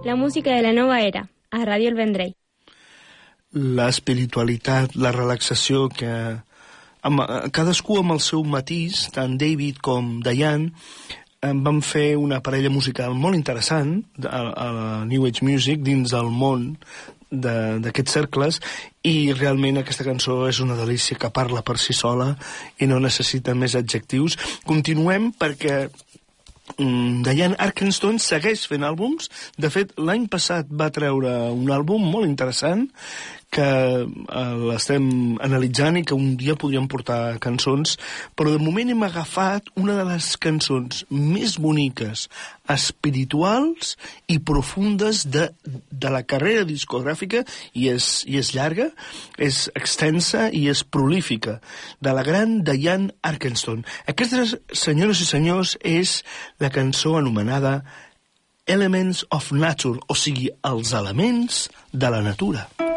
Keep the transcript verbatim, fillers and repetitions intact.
La música de la nova era, a Ràdio El Vendrell. L'espiritualitat, la relaxació, que amb, cadascú amb el seu matís, tant David com Diane, vam fer una parella musical molt interessant a, a New Age Music dins del món d'aquests cercles, i realment aquesta cançó és una delícia que parla per si sola i no necessita més adjectius. Continuem perquè Diane Arkenstone segueix fent àlbums. De fet, l'any passat va treure un àlbum molt interessant que eh, l'estem analitzant i que un dia podríem portar cançons, però de moment hem agafat una de les cançons més boniques, espirituals i profundes de, de la carrera discogràfica, i és, i és llarga, és extensa i és prolífica, de la gran Diane Arkenstone. Aquesta, senyores i senyors, és la cançó anomenada Elements of Nature, o sigui, els elements de la natura.